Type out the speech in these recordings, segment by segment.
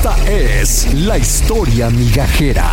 Esta es la historia migajera.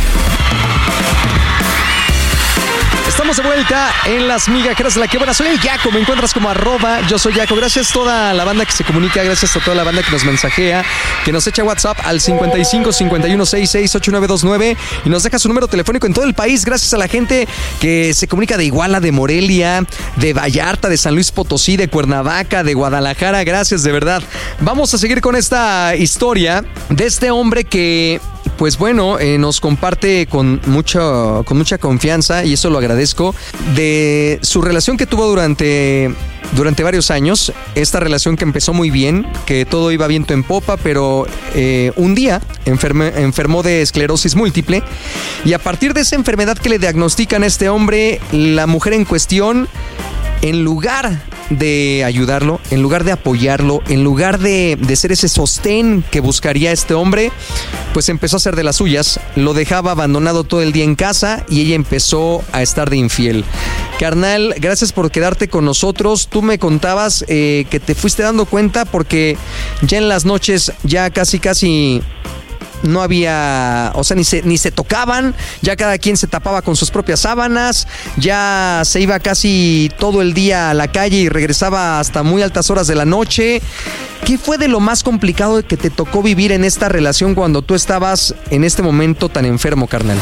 Estamos de vuelta en las migajeras de la que buena. Soy el Yaco, me encuentras como @yo soy Yaco. Gracias a toda la banda que se comunica, gracias a toda la banda que nos mensajea, que nos echa WhatsApp al 55 51 66 8929 y nos deja su número telefónico en todo el país. Gracias a la gente que se comunica de Iguala, de Morelia, de Vallarta, de San Luis Potosí, de Cuernavaca, de Guadalajara. Gracias, de verdad. Vamos a seguir con esta historia de este hombre que, pues bueno, nos comparte con mucha confianza, y eso lo agradezco, de su relación que tuvo durante varios años. Esta relación que empezó muy bien, que todo iba viento en popa, pero un día enfermó de esclerosis múltiple, y a partir de esa enfermedad que le diagnostican a este hombre, la mujer en cuestión, en lugar de ayudarlo, en lugar de apoyarlo, en lugar de ser ese sostén que buscaría este hombre, pues empezó a hacer de las suyas. Lo dejaba abandonado todo el día en casa y ella empezó a estar de infiel. Carnal, gracias por quedarte con nosotros. Tú me contabas que te fuiste dando cuenta porque ya en las noches ya casi no había, o sea, ni se tocaban, ya cada quien se tapaba con sus propias sábanas, ya se iba casi todo el día a la calle y regresaba hasta muy altas horas de la noche. ¿Qué fue de lo más complicado que te tocó vivir en esta relación cuando tú estabas en este momento tan enfermo, carnal?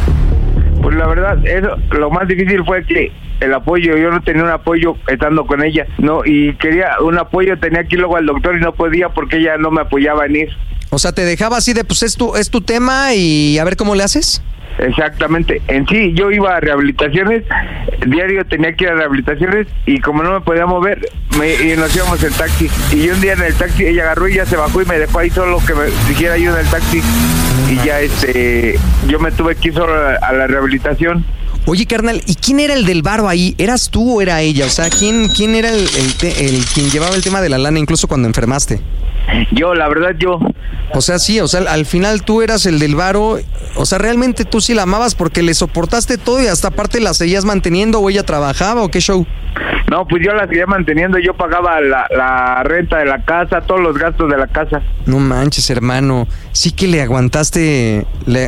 Pues la verdad, lo más difícil fue que el apoyo, yo no tenía un apoyo estando con ella, no, y quería un apoyo, tenía que ir luego al doctor y no podía porque ella no me apoyaba en ir. O sea, te dejaba así de, pues es tu tema y a ver cómo le haces. Exactamente. En sí, yo iba a rehabilitaciones, diario tenía que ir a rehabilitaciones, y como no me podía mover, y nos íbamos en taxi. Y un día en el taxi, ella agarró y ya se bajó y me dejó ahí solo, que me dijera yo en el taxi. Y ya yo me tuve que ir solo a la rehabilitación. Oye, carnal, ¿y quién era el del varo ahí? ¿Eras tú o era ella? O sea, ¿quién era el quien llevaba el tema de la lana incluso cuando enfermaste? Yo, la verdad, yo. O sea, sí, o sea, al final tú eras el del varo. O sea, realmente tú sí la amabas porque le soportaste todo y hasta aparte la seguías manteniendo, o ella trabajaba, o qué show. No, pues yo la seguía manteniendo, yo pagaba la renta de la casa, todos los gastos de la casa. No manches, hermano, sí que le aguantaste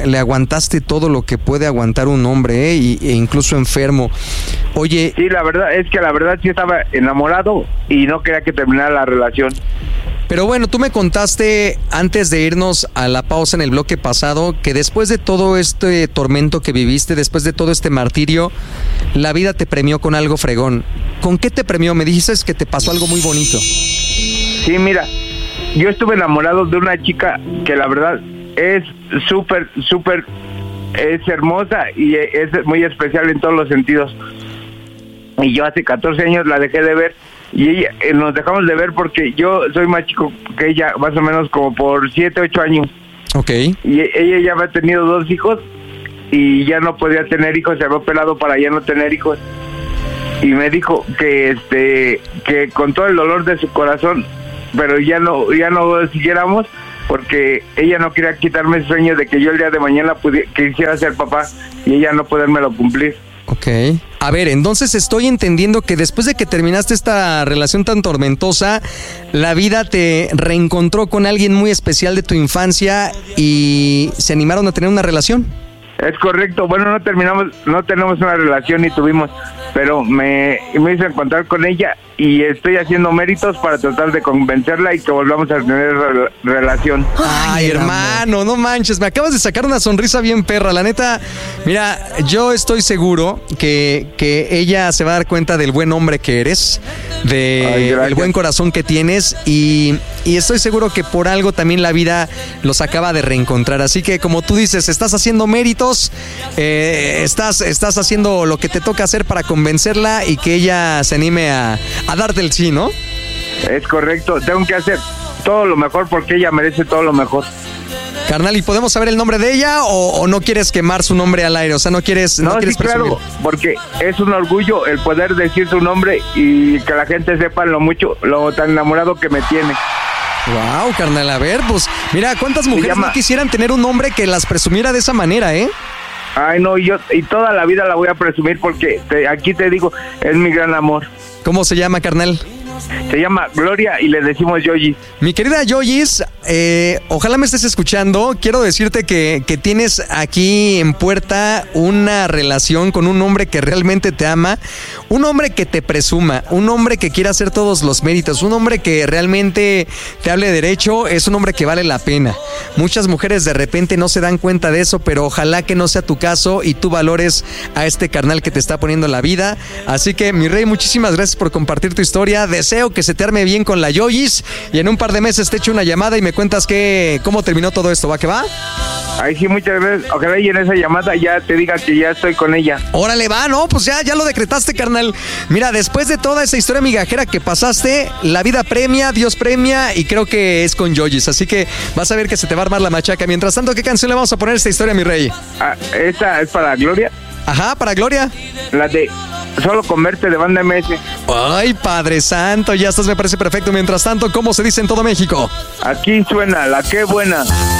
todo lo que puede aguantar un hombre, e incluso enfermo. Oye... Sí, la verdad sí estaba enamorado y no quería que terminara la relación. Pero bueno, tú me contaste antes de irnos a la pausa en el bloque pasado que después de todo este tormento que viviste, después de todo este martirio, la vida te premió con algo fregón. ¿Con qué te premió? Me dijiste que te pasó algo muy bonito. Sí, mira, yo estuve enamorado de una chica que la verdad es súper, es hermosa y es muy especial en todos los sentidos. Y yo hace 14 años la dejé de ver. Y ella, nos dejamos de ver porque yo soy más chico que ella, más o menos como por 7, 8 años. Ok. Y ella ya había tenido 2 hijos y ya no podía tener hijos, se había operado para ya no tener hijos. Y me dijo que con todo el dolor de su corazón, pero ya no siguiéramos, porque ella no quería quitarme el sueño de que yo el día de mañana quisiera ser papá y ella no podérmelo cumplir. Ok. A ver, entonces estoy entendiendo que después de que terminaste esta relación tan tormentosa, la vida te reencontró con alguien muy especial de tu infancia y se animaron a tener una relación. Es correcto. Bueno, no tenemos una relación ni tuvimos, pero me hice encontrar con ella y estoy haciendo méritos para tratar de convencerla y que volvamos a tener relación. Ay, hermano, no manches, me acabas de sacar una sonrisa bien perra, la neta. Mira, yo estoy seguro que ella se va a dar cuenta del buen hombre que eres, del buen corazón que tienes, y estoy seguro que por algo también la vida los acaba de reencontrar. Así que, como tú dices, estás haciendo méritos, estás haciendo lo que te toca hacer para convencerla y que ella se anime a darte el sí, ¿no? Es correcto, tengo que hacer todo lo mejor porque ella merece todo lo mejor. Carnal, ¿y podemos saber el nombre de ella o no quieres quemar su nombre al aire? O sea, no quieres sí, presumir. Claro, porque es un orgullo el poder decir su nombre y que la gente sepa lo tan enamorado que me tiene. Wow, carnal, a ver, pues mira, ¿cuántas mujeres no quisieran tener un hombre que las presumiera de esa manera, eh? Ay, no, y toda la vida la voy a presumir porque aquí te digo, es mi gran amor. ¿Cómo se llama, carnal? Se llama Gloria y le decimos Yoyis. Mi querida Yoyis, ojalá me estés escuchando. Quiero decirte que tienes aquí en puerta una relación con un hombre que realmente te ama, un hombre que te presuma, un hombre que quiera hacer todos los méritos, un hombre que realmente te hable derecho, es un hombre que vale la pena. Muchas mujeres de repente no se dan cuenta de eso, pero ojalá que no sea tu caso y tú valores a este carnal que te está poniendo la vida. Así que, mi rey, muchísimas gracias por compartir tu historia. Deseo que se te arme bien con la Yoyis y en un par de meses te echo una llamada y me cuentas cómo terminó todo esto. ¿Va que va? Ay, sí, muchas gracias. Ojalá y en esa llamada ya te diga que ya estoy con ella. Órale, va, ¿no? Pues ya lo decretaste, carnal. Mira, después de toda esa historia migajera que pasaste, la vida premia, Dios premia y creo que es con Yoyis. Así que vas a ver que se te va a armar la machaca. Mientras tanto, ¿qué canción le vamos a poner a esta historia, mi rey? Esta es para Gloria. Ajá, para Gloria. La de Solo con Verte de Banda MS. Ay, Padre Santo, ya estás, me parece perfecto. Mientras tanto, ¿cómo se dice en todo México? Aquí suena La Qué Buena.